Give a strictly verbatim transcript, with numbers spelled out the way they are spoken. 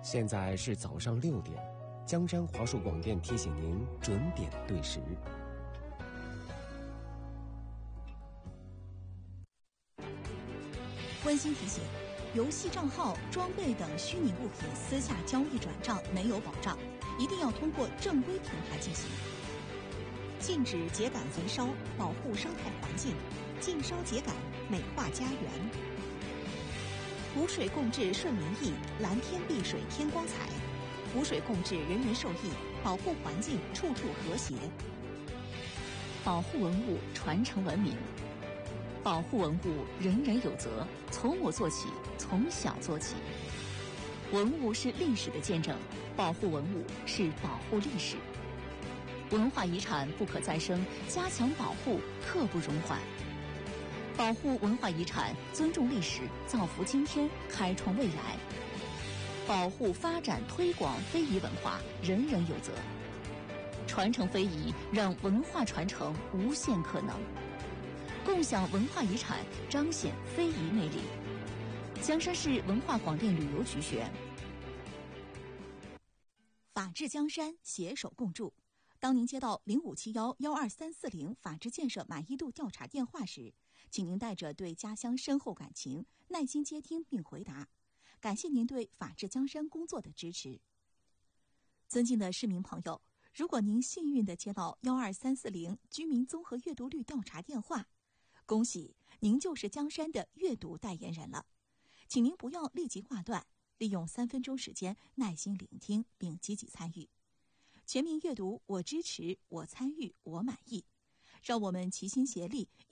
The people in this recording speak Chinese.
现在是早上六点，江山华数广电提醒您准点对时。 温馨提醒：游戏账号、装备等虚拟物品私下交易转账没有保障，一定要通过正规平台进行。禁止秸秆焚烧，保护生态环境；禁烧秸秆，美化家园。湖水共治顺民意，蓝天碧水天光彩。湖水共治人人受益，保护环境处处和谐。 保护文物，传承文明。保护文物，人人有责，从我做起，从小做起。文物是历史的见证，保护文物是保护历史。文化遗产不可再生，加强保护刻不容缓。保护文化遗产，尊重历史，造福今天，开创未来。保护、发展、推广非遗文化，人人有责。传承非遗，让文化传承无限可能。共享文化遗产，彰显非遗魅力。江山市文化广电旅游局宣。 法治江山，携手共筑。当您接到零五七幺幺二三四零法治建设满意度调查电话时，请您带着对家乡深厚感情，耐心接听并回答。感谢您对法治江山工作的支持。尊敬的市民朋友，如果您幸运地接到幺二三四零居民综合阅读率调查电话，恭喜您就是江山的阅读代言人了。请您不要立即挂断，利用三分钟时间耐心聆听并积极参与。全民阅读，我支持，我参与，我满意。让我们齐心协力。